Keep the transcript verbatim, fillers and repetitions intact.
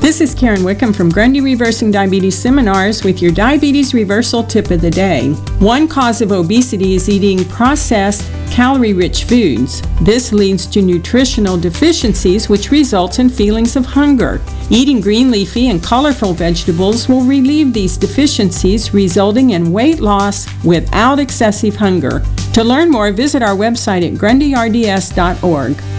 This is Karen Wickham from Grundy Reversing Diabetes Seminars with your Diabetes Reversal Tip of the Day. One cause of obesity is eating processed, calorie-rich foods. This leads to nutritional deficiencies, which results in feelings of hunger. Eating green leafy and colorful vegetables will relieve these deficiencies, resulting in weight loss without excessive hunger. To learn more, visit our website at grundy r d s dot org.